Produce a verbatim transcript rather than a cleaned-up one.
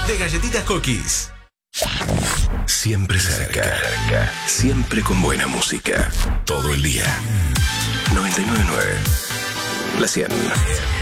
de Galletitas Cookies. Siempre cerca, siempre con buena música, todo el día. noventa y nueve punto nueve La cien.